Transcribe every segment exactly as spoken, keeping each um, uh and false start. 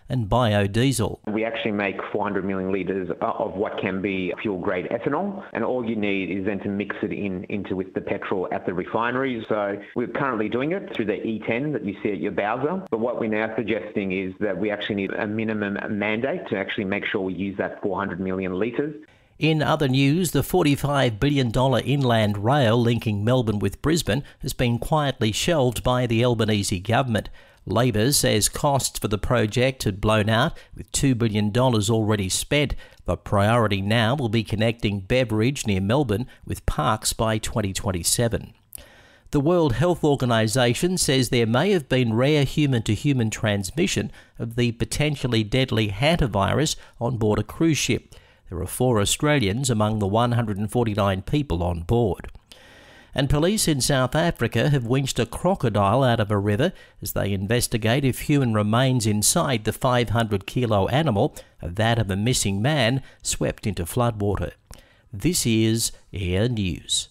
and biodiesel. We actually make four hundred million litres of what can be fuel-grade ethanol, and all you need is then to mix it in into with the petrol at the refineries. So we're currently doing it through the E ten that you see at your Bowser, but what we're now suggesting is that we actually need a minimum mandate to actually make sure we use that four hundred million litres. In other news, the forty-five billion dollars inland rail linking Melbourne with Brisbane has been quietly shelved by the Albanese government. Labor says costs for the project had blown out, with two billion dollars already spent. The priority now will be connecting Beveridge near Melbourne with Parkes by twenty twenty-seven. The World Health Organization says there may have been rare human-to-human transmission of the potentially deadly hantavirus on board a cruise ship. There are four Australians among the one hundred forty-nine people on board. And police in South Africa have winched a crocodile out of a river as they investigate if human remains inside the five hundred kilo animal, that of a missing man, swept into floodwater. This is Air News.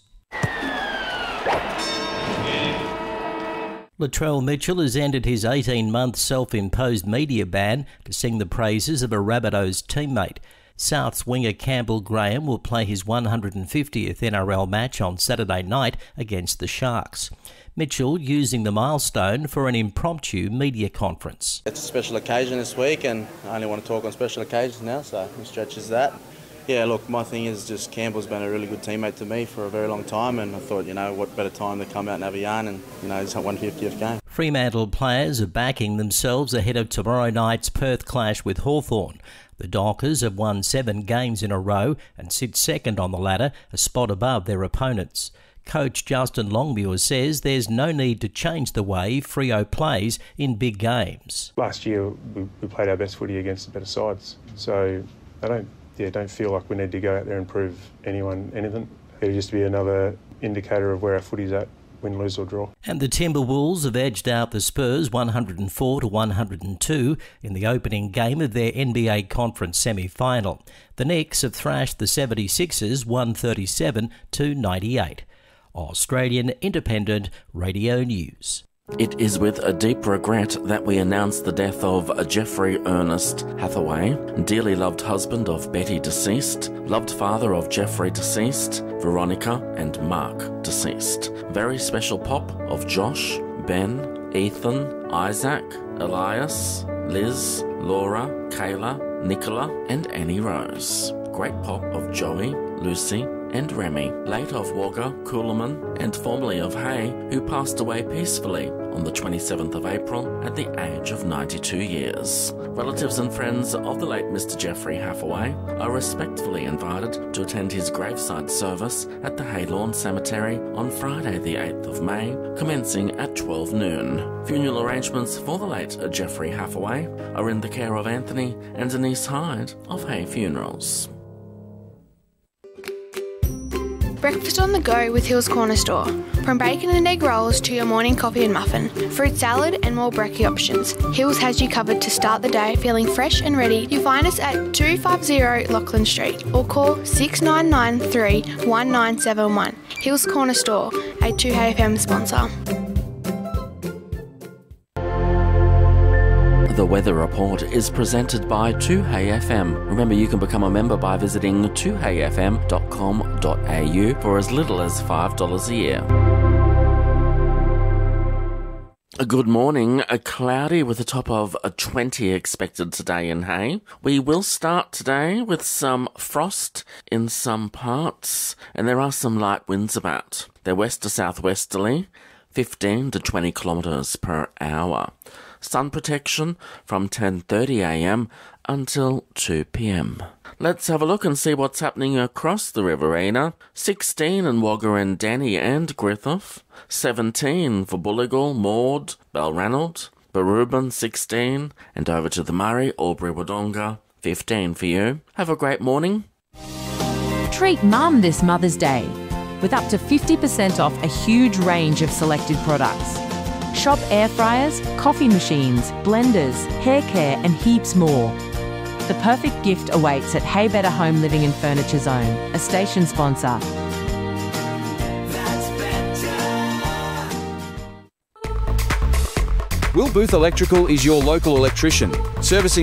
Latrell Mitchell has ended his eighteen-month self-imposed media ban to sing the praises of a Rabbitohs teammate. South's winger Campbell Graham will play his one hundred fiftieth N R L match on Saturday night against the Sharks. Mitchell using the milestone for an impromptu media conference. It's a special occasion this week, and I only want to talk on special occasions now, so it stretches that. Yeah, look, my thing is just Campbell's been a really good teammate to me for a very long time, and I thought, you know, what better time to come out and have a yarn and, you know, his one hundred fiftieth game. Fremantle players are backing themselves ahead of tomorrow night's Perth clash with Hawthorn. The Dockers have won seven games in a row and sit second on the ladder, a spot above their opponents. Coach Justin Longmuir says there's no need to change the way Freo plays in big games. Last year we, we played our best footy against the better sides, so I don't yeah don't feel like we need to go out there and prove anyone anything. It'll just be another indicator of where our footy's at. Win, lose or draw. And the Timberwolves have edged out the Spurs one hundred four to one hundred two in the opening game of their N B A Conference semi-final. The Knicks have thrashed the seventy-sixers one thirty-seven to ninety-eight. Australian Independent Radio News. It is with a deep regret that we announce the death of Jeffrey Ernest Hathaway, dearly loved husband of Betty deceased, loved father of Jeffrey deceased, Veronica and Mark deceased. Very special pop of Josh, Ben, Ethan, Isaac, Elias, Liz, Laura, Kayla, Nicola and Annie Rose. Great pop of Joey, Lucy and Remy, late of Wagga, Coolaman and formerly of Hay, who passed away peacefully on the twenty-seventh of April at the age of ninety-two years. Relatives and friends of the late Mister Jeffrey Hathaway are respectfully invited to attend his graveside service at the Haylawn Cemetery on Friday the eighth of May, commencing at twelve noon. Funeral arrangements for the late Jeffrey Hathaway are in the care of Anthony and Denise Hyde of Hay Funerals. Breakfast on the go with Hills Corner Store. From bacon and egg rolls to your morning coffee and muffin, fruit salad and more brekkie options, Hills has you covered to start the day feeling fresh and ready. You find us at two fifty Lachlan Street or call six nine nine three one nine seven one. Hills Corner Store, a two H F M sponsor. The Weather Report is presented by two H F M. Remember, you can become a member by visiting two H F M dot com dot a u for as little as five dollars a year. A good morning. A cloudy with a top of a twenty expected today in Hay. We will start today with some frost in some parts, and there are some light winds about. They're west to southwesterly, fifteen to twenty kilometres per hour. Sun protection from ten thirty a m until two p m. Let's have a look and see what's happening across the Riverina. sixteen in Wagga and Danny and Griffith. seventeen for Bulligal, Maud, Balranald. Barubin, sixteen. And over to the Murray, Albury Wodonga, fifteen for you. Have a great morning. Treat Mum this Mother's Day with up to fifty percent off a huge range of selected products. Shop air fryers, coffee machines, blenders, hair care and heaps more. The perfect gift awaits at Hay Better Home Living and Furniture Zone, a station sponsor. Will Booth Electrical is your local electrician, servicing